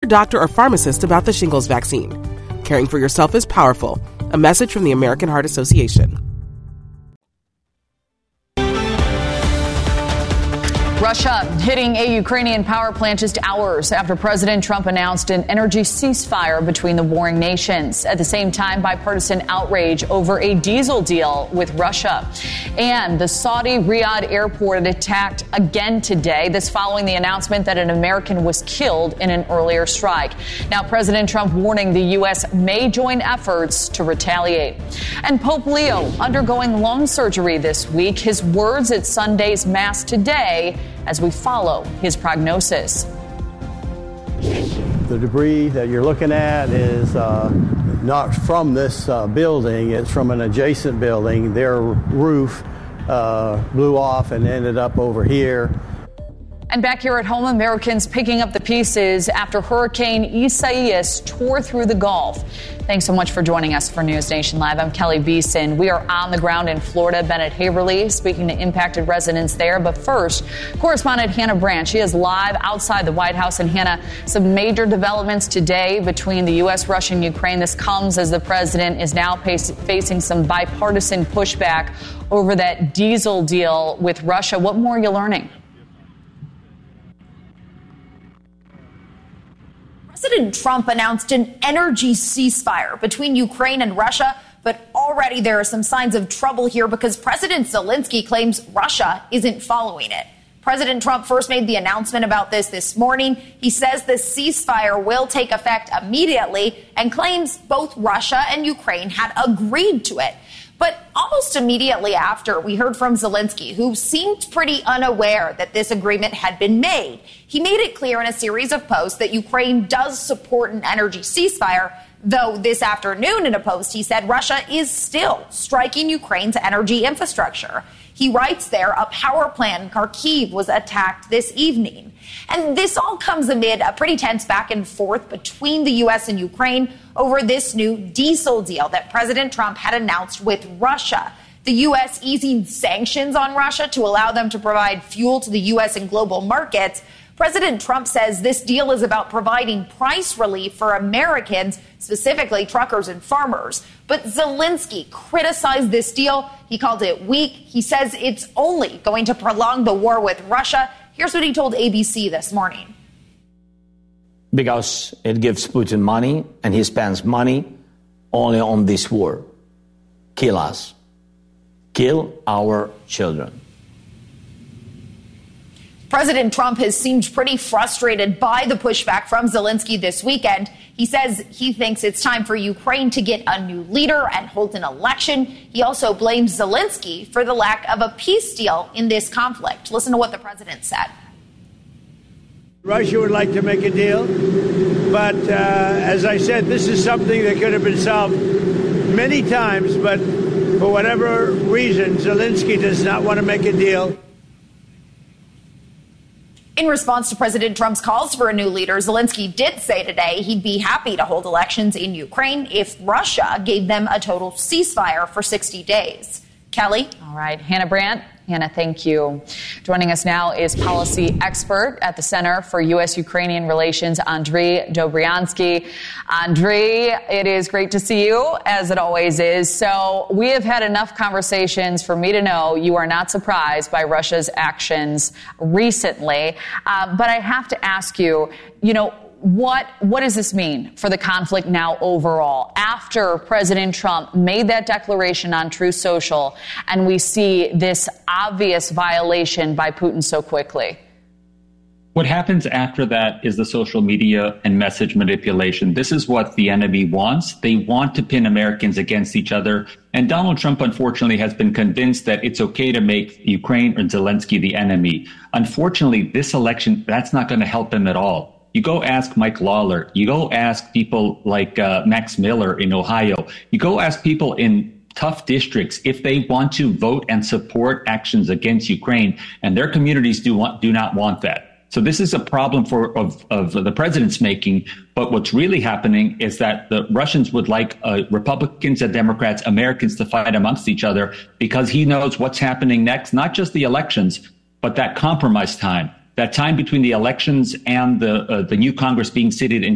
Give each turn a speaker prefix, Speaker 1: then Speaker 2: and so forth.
Speaker 1: doctor or pharmacist about the shingles vaccine. Caring for yourself is powerful. A message from the American Heart Association.
Speaker 2: Russia hitting a Ukrainian power plant just hours after President Trump announced an energy ceasefire between the warring nations. At the same time, bipartisan outrage over a diesel deal with Russia. And the Saudi Riyadh airport attacked again today. This following the announcement that an American was killed in an earlier strike. Now, President Trump warning the U.S. may join efforts to retaliate. And Pope Leo undergoing lung surgery this week. His words at Sunday's Mass today as we follow his prognosis.
Speaker 3: The debris that you're looking at is not from this building. It's from an adjacent building. Their roof blew off and ended up over here.
Speaker 2: And back here at home, Americans picking up the pieces after Hurricane Isaias tore through the Gulf. Thanks so much for joining us for News Nation Live. I'm Kelly Beeson. We are on the ground in Florida. Bennett Haverly speaking to impacted residents there. But first, correspondent Hannah Brandt. She is live outside the White House. And Hannah, some major developments today between the U.S., Russia, and Ukraine. This comes as the president is now facing some bipartisan pushback over that diesel deal with Russia. What more are you learning?
Speaker 4: President Trump announced an energy ceasefire between Ukraine and Russia, but already there are some signs of trouble here because President Zelensky claims Russia isn't following it. President Trump first made the announcement about this morning. He says the ceasefire will take effect immediately and claims both Russia and Ukraine had agreed to it. But almost immediately after, we heard from Zelensky, who seemed pretty unaware that this agreement had been made. He made it clear in a series of posts that Ukraine does support an energy ceasefire, though this afternoon in a post he said Russia is still striking Ukraine's energy infrastructure. He writes there, a power plant in Kharkiv was attacked this evening. And this all comes amid a pretty tense back and forth between the U.S. and Ukraine over this new diesel deal that President Trump had announced with Russia. The U.S. easing sanctions on Russia to allow them to provide fuel to the U.S. and global markets. President Trump says this deal is about providing price relief for Americans, specifically truckers and farmers. But Zelensky criticized this deal. He called it weak. He says it's only going to prolong the war with Russia. Here's what he told ABC this morning.
Speaker 5: Because it gives Putin money, and he spends money only on this war. Kill us. Kill our children.
Speaker 4: President Trump has seemed pretty frustrated by the pushback from Zelensky this weekend. He says he thinks it's time for Ukraine to get a new leader and hold an election. He also blames Zelensky for the lack of a peace deal in this conflict. Listen to what the president said.
Speaker 6: Russia would like to make a deal, but as I said, this is something that could have been solved many times, but for whatever reason, Zelensky does not want to make a deal.
Speaker 4: In response to President Trump's calls for a new leader, Zelensky did say today he'd be happy to hold elections in Ukraine if Russia gave them a total ceasefire for 60 days. Kelly?
Speaker 2: All right. Hannah Brandt. Hannah, thank you. Joining us now is policy expert at the Center for U.S.-Ukrainian Relations, Andriy Dobriansky. Andriy, it is great to see you, as it always is. So we have had enough conversations for me to know you are not surprised by Russia's actions recently. But I have to ask you, what does this mean for the conflict now overall? After President Trump made that declaration on Truth Social and we see this obvious violation by Putin so quickly?
Speaker 7: What happens after that is the social media and message manipulation. This is what the enemy wants. They want to pin Americans against each other. And Donald Trump, unfortunately, has been convinced that it's okay to make Ukraine or Zelensky the enemy. Unfortunately, this election, that's not going to help him at all. You go ask Mike Lawler. You go ask people like Max Miller in Ohio. You go ask people in tough districts if they want to vote and support actions against Ukraine, and their communities do not want that. So this is a problem of the president's making. But what's really happening is that the Russians would like Republicans and Democrats, Americans to fight amongst each other because he knows what's happening next, not just the elections, but that compromise time. That time between the elections and the new Congress being seated in